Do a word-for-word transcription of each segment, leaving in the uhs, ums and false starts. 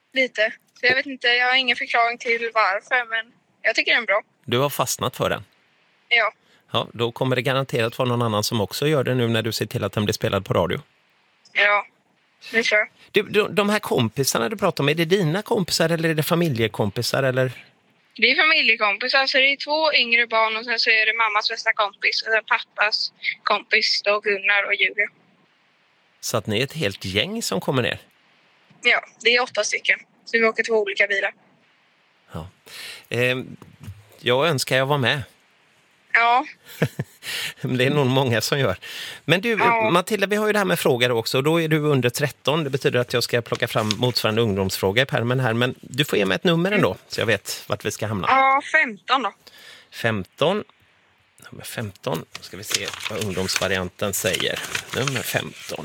lite. Så jag vet inte, jag har ingen förklaring till varför, men jag tycker den är bra. Du har fastnat för den? Ja. Ja, då kommer det garanterat vara någon annan som också gör det nu när du ser till att den blir spelad på radio. Ja, det tror jag. Du, de, de här kompisarna du pratar om, är det dina kompisar eller är det familjekompisar eller? Det är familjekompisar, så det är två yngre barn och sen så är det mammas bästa kompis och sen pappas kompis då, Gunnar och Julia. Så att ni är ett helt gäng som kommer ner? Ja, det är åtta stycken. Så vi åker två olika bilar. Ja. Eh, jag önskar jag var med. Ja. Det är nog många som gör. Men du, ja. Matilda, vi har ju det här med frågor också. Och då är du under tretton. Det betyder att jag ska plocka fram motsvarande ungdomsfråga i pärmen här. Men du får ge mig ett nummer ändå, så jag vet vart vi ska hamna. Ja, femton då. femton. Nummer femton. Då ska vi se vad ungdomsvarianten säger. Nummer femton.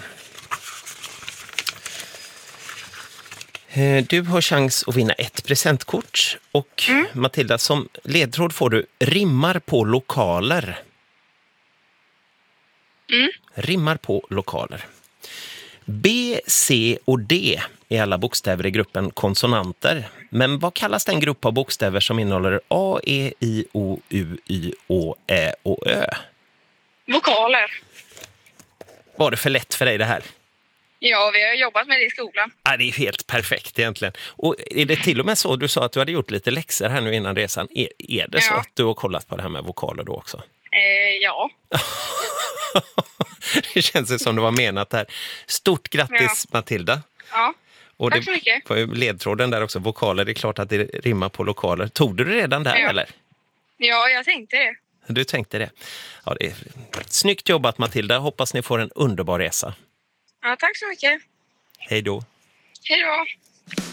Du har chans att vinna ett presentkort. Och mm. Matilda, som ledtråd får du rimmar på lokaler. Mm. Rimmar på lokaler. B, C och D är alla bokstäver i gruppen konsonanter. Men vad kallas den grupp av bokstäver som innehåller A, E, I, O, U, Y, Å, Ä och Ö? Vokaler. Var det för lätt för dig det här? Ja, vi har jobbat med det i skolan. Ja, det är helt perfekt egentligen. Och är det till och med så, du sa att du hade gjort lite läxor här nu innan resan. Är, är det ja. så att du har kollat på det här med vokaler då också? Eh, ja. Det känns som det var menat här. Stort grattis ja. Matilda. Ja, och tack så mycket. Och det var ledtråden där också, vokaler. Det är klart att det rimmar på lokaler. Tog du det redan där ja. eller? Ja, jag tänkte det. Du tänkte det. Ja, det är snyggt jobbat Matilda. Hoppas ni får en underbar resa. Ja, tack så mycket. Hej då. Hej då.